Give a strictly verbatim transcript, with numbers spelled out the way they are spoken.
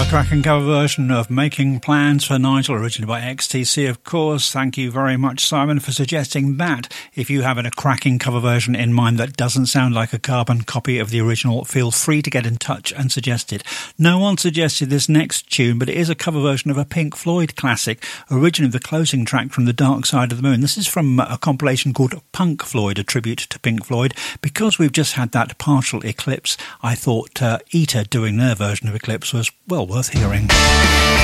cracking cover version of Making Plans for Nigel, originally by X T C, of course. Thank you very much, Simon, for suggesting that. If you have a cracking cover version in mind that doesn't sound like a carbon copy of the original, feel free to get in touch and suggest it. No one suggested this next tune, but it is a cover version of a Pink Floyd classic, originally the closing track from The Dark Side of the Moon. This is from a compilation called Punk Floyd, a tribute to Pink Floyd. Because we've just had that partial eclipse, I thought uh, Eater doing their version of Eclipse was well worth hearing.